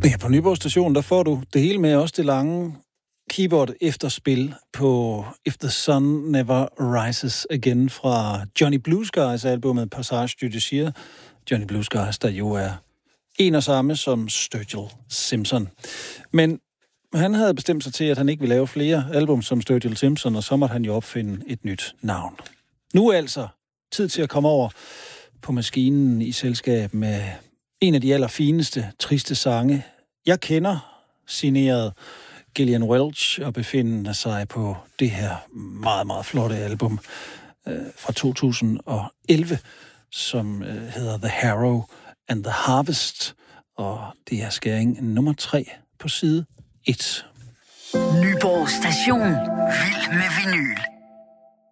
Ja, på Nyborg Station, der får du det hele med, også det lange keyboard efterspil på If the Sun Never Rises Again fra Johnny Blue Skies albumet Passage du Désir. Johnny Blue Skies, der jo er en og samme som Sturgill Simpson. Men han havde bestemt sig til, at han ikke ville lave flere album som Sturgill Simpson, og så måtte han jo opfinde et nyt navn. Nu er altså tid til at komme over på maskinen i selskab med en af de allerfineste, triste sange, jeg kender, signeret Gillian Welch, og befinder sig på det her meget, meget flotte album fra 2011, som hedder The Harrow and the Harvest, og det er skæring nummer 3 på side 1. Nyborg Station. Vild med vinyl.